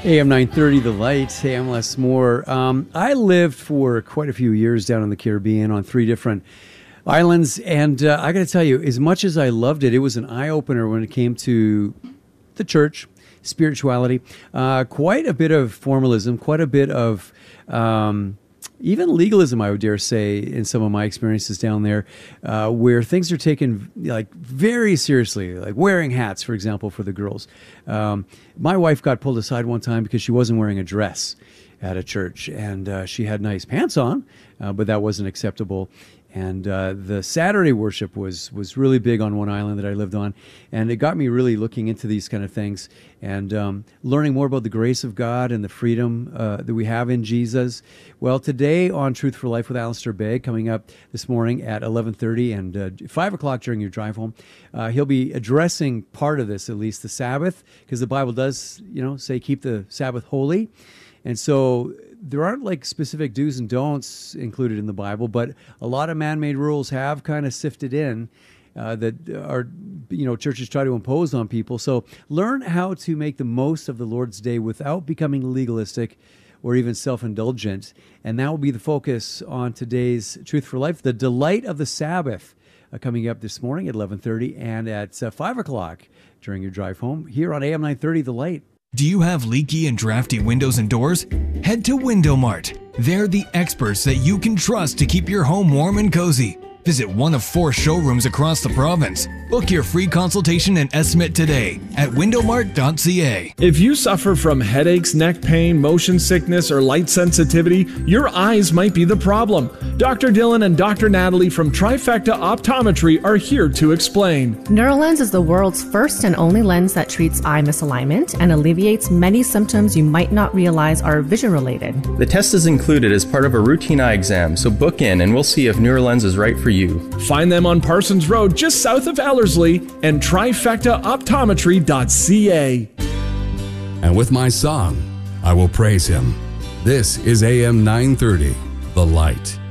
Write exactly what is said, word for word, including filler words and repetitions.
A M nine thirty, The Light. Hey, I'm Les Moore. Um, I lived for quite a few years down in the Caribbean on three different islands, and uh, I got to tell you, as much as I loved it, it was an eye-opener when it came to the church, spirituality, uh, quite a bit of formalism, quite a bit of um, even legalism, I would dare say, in some of my experiences down there, uh, where things are taken like very seriously, like wearing hats, for example, for the girls. Um, my wife got pulled aside one time because she wasn't wearing a dress at a church, and uh, she had nice pants on, uh, but that wasn't acceptable. And uh, the Saturday worship was was really big on one island that I lived on, and it got me really looking into these kind of things and um, learning more about the grace of God and the freedom uh, that we have in Jesus. Well, today on Truth for Life with Alistair Begg, coming up this morning at eleven thirty and uh, five o'clock during your drive home, uh, he'll be addressing part of this, at least the Sabbath, because the Bible does, you know, say keep the Sabbath holy. And so there aren't like specific do's and don'ts included in the Bible, but a lot of man-made rules have kind of sifted in uh, that are, you know, churches try to impose on people. So learn how to make the most of the Lord's Day without becoming legalistic or even self-indulgent. And that will be the focus on today's Truth for Life, the delight of the Sabbath, uh, coming up this morning at eleven thirty and at uh, five o'clock during your drive home here on A M nine thirty, The Light. Do you have leaky and drafty windows and doors? Head to Window Mart. They're the experts that you can trust to keep your home warm and cozy. Visit one of four showrooms across the province. Book your free consultation and estimate today at window mart dot c a. If you suffer from headaches, neck pain, motion sickness, or light sensitivity, your eyes might be the problem. Doctor Dylan and Doctor Natalie from Trifecta Optometry are here to explain. Neuralens is the world's first and only lens that treats eye misalignment and alleviates many symptoms you might not realize are vision-related. The test is included as part of a routine eye exam, so book in and we'll see if Neuralens is right for you. Find them on Parsons Road, just south of Ellerslie, and trifecta optometry dot c a. And with my song, I will praise him. This is A M nine thirty, The Light.